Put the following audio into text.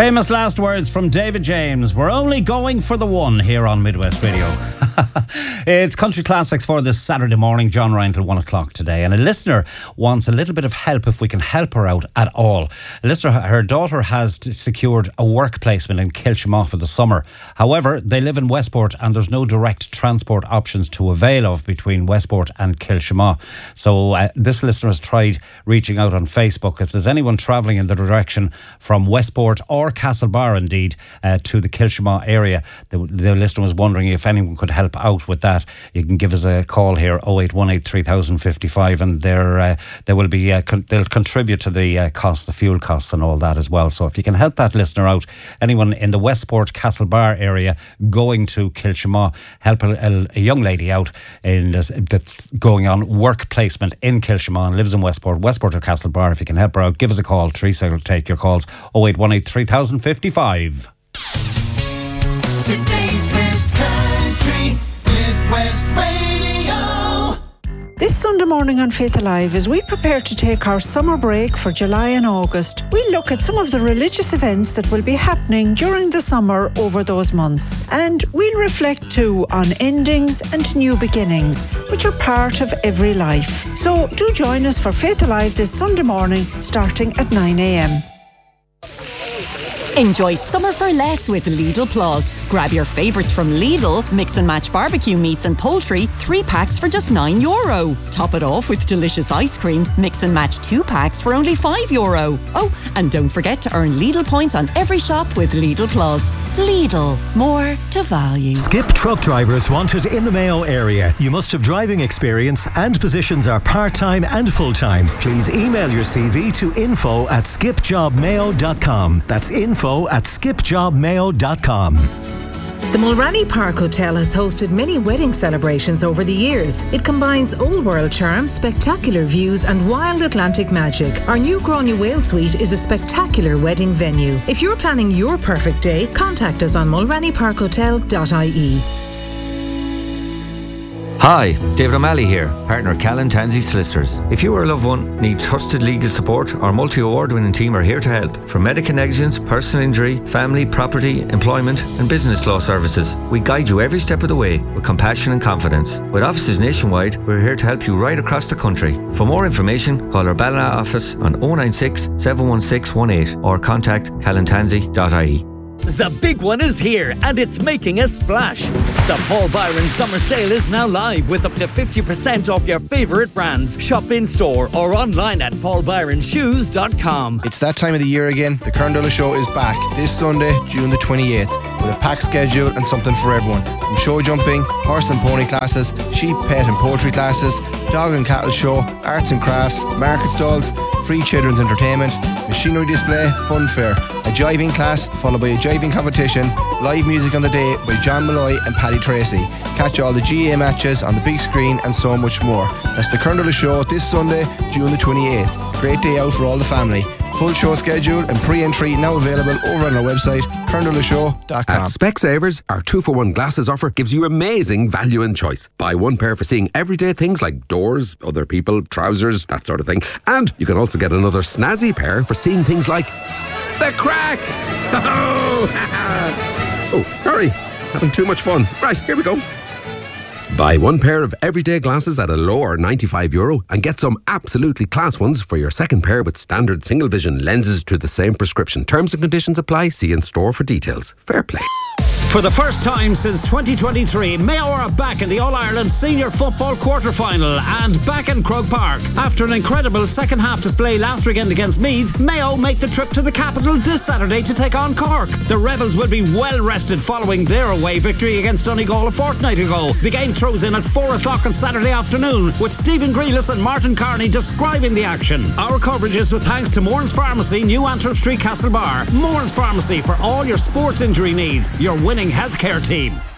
Famous last words from David James. We're only going for the one here on Midwest Radio. It's Country Classics for this Saturday morning. John Ryan till 1 o'clock today. And a listener wants a little bit of help, if we can help her out at all. A listener, her daughter has secured a work placement in Kilshamore for the summer. However, they live in Westport and there's no direct transport options to avail of between Westport and Kilshamore. So this listener has tried reaching out on Facebook. If there's anyone travelling in the direction from Westport or Castlebar indeed to the Kilshamore area, the listener was wondering if anyone could help out with that. You can give us a call here, 0818 3055, and they will be they'll contribute to the cost, the fuel costs and all that as well. So if you can help that listener out, anyone in the Westport Castlebar area going to Kilshamore, help a young lady out that's going on work placement in Kilshamore and lives in Westport or Castlebar. If you can help her out, give us a call. Teresa will take your calls, 0818 3055. Today's best country, Midwest Radio. This Sunday morning on Faith Alive, as we prepare to take our summer break for July and August, we look at some of the religious events that will be happening during the summer over those months. And we'll reflect too on endings and new beginnings, which are part of every life. So do join us for Faith Alive this Sunday morning, starting at 9 a.m. Enjoy summer for less with Lidl Plus. Grab your favourites from Lidl, mix and match barbecue meats and poultry, 3 packs for just €9. Top it off with delicious ice cream, mix and match 2 packs for only €5. Oh, and don't forget to earn Lidl points on every shop with Lidl Plus. Lidl, more to value. Skip truck drivers wanted in the Mayo area. You must have driving experience and positions are part-time and full-time. Please email your CV to info@skipjobmayo.com. That's info@skipjobmayo.com. The Mulranny Park Hotel has hosted many wedding celebrations over the years. It combines old world charm, spectacular views and wild Atlantic magic. Our new Gráinne Whale Suite is a spectacular wedding venue. If you're planning your perfect day, contact us on mulrannyparkhotel.ie. Hi, David O'Malley here, partner Callan Tansey Solicitors. If you or a loved one need trusted legal support, our multi-award-winning team are here to help. From medical negligence, personal injury, family, property, employment and business law services, we guide you every step of the way with compassion and confidence. With offices nationwide, we're here to help you right across the country. For more information, call our Ballina office on 096 716 18 or contact callantansey.ie. The big one is here and it's making a splash. The Paul Byron Summer Sale is now live with up to 50% off your favourite brands. Shop in store or online at paulbyronshoes.com. It's that time of the year again. The Kern Show is back this Sunday, June the 28th, with a packed schedule and something for everyone. From show jumping, horse and pony classes, sheep, pet and poultry classes, dog and cattle show, arts and crafts, market stalls, free children's entertainment, machinery display, fun fair, a jiving class followed by a jiving competition, live music on the day by John Malloy and Paddy Tracy. Catch all the GA matches on the big screen and so much more. That's the Kern Show this Sunday, June the 28th. Great day out for all the family. Full show schedule and pre-entry now available over on our website, kerndolashow.com. At Specsavers, our 2-for-1 glasses offer gives you amazing value and choice. Buy one pair for seeing everyday things like doors, other people, trousers, that sort of thing. And you can also get another snazzy pair for seeing things like the crack. Oh, sorry, having too much fun. Right, here we go. Buy one pair of everyday glasses at a lower €95 and get some absolutely class ones for your second pair with standard single vision lenses to the same prescription. Terms and conditions apply. See in store for details. Fair play. For the first time since 2023, Mayo are back in the All-Ireland Senior Football Quarter-Final and back in Croke Park. After an incredible second-half display last weekend against Meath, Mayo make the trip to the capital this Saturday to take on Cork. The Rebels will be well-rested following their away victory against Donegal a fortnight ago. The game throws in at 4 o'clock on Saturday afternoon, with Stephen Grealis and Martin Carney describing the action. Our coverage is with thanks to Moran's Pharmacy, New Antrim Street, Castlebar. Moran's Pharmacy for all your sports injury needs. Your winning healthcare team.